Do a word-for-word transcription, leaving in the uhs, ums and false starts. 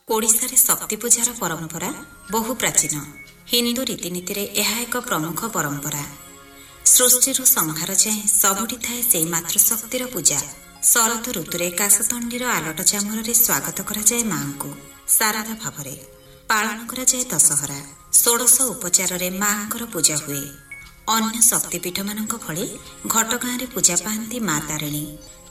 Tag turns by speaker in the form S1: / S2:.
S1: ଓଡ଼ିଶାରେ ଶକ୍ତି ପୂଜାର ପରମ୍ପରା ବହୁ ପ୍ରାଚୀନ। ହିନ୍ଦୁ ରୀତିନୀତିରେ ଏହା ଏକ ପ୍ରମୁଖ ପରମ୍ପରା। ସୃଷ୍ଟିରୁ ସଂହାର ଯାଏଁ ସବୁଠି ଥାଏ ସେହି ମାତୃଶକ୍ତିର ପୂଜା। ଶରତ ଋତୁରେ କାଶତଣ୍ଡିର ଆଲଟ ଚାମରରେ ସ୍ୱାଗତ କରାଯାଏ ମା'ଙ୍କୁ ଶାରଦା ଭାବରେ। ପାଳନ କରାଯାଏ ଦଶହରା। ଷୋଡ଼ଶ ଉପଚାରରେ ମା'ଙ୍କର ପୂଜା ହୁଏ। ଅନ୍ୟ ଶକ୍ତିପୀଠମାନଙ୍କ ଭଳି ଘଟଗାଁରେ ପୂଜା ପାଆନ୍ତି ମା ତାରିଣୀ।